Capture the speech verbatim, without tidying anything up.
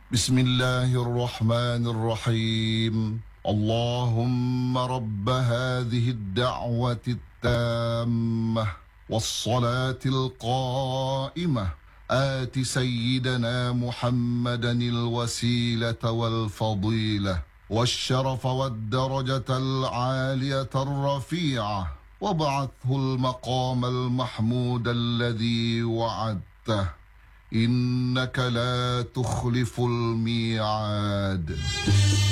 بسم الله الرحمن الرحيم. اللهم رب هذه الدعوة التامة والصلاة القائمة آت سيدنا محمدا الوسيلة والفضيلة والشرف والدرجة العالية الرفيعة، وابعثه المقام المحمود الذي وعدته، إنك لا تخلف الميعاد.